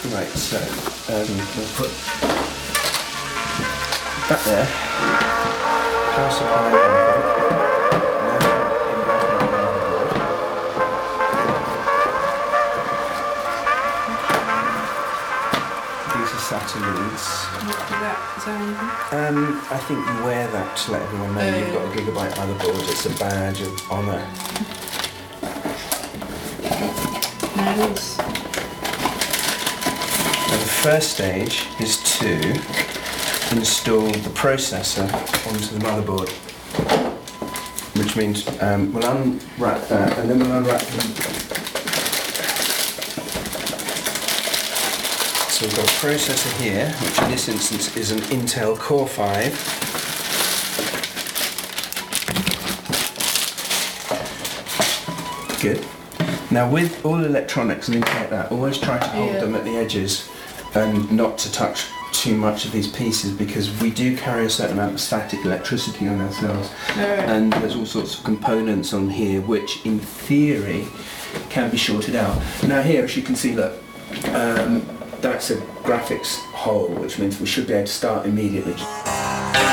Right, so we'll put that there. Power supply on These are SATA leads. I think you wear that to let everyone know you've got a Gigabyte motherboard. It's a badge of honour. Nice. Now the first stage is to install the processor onto the motherboard, which means we'll unwrap that and then we'll unwrap them. So we've got a processor here, which in this instance is an Intel Core 5. Good. Now with all electronics and things like that, always try to hold them at the edges and not to touch too much of these pieces, because we do carry a certain amount of static electricity on ourselves. And there's all sorts of components on here which in theory can be shorted out. Now here, as you can see, look, that's a graphics hole, which means we should be able to start immediately.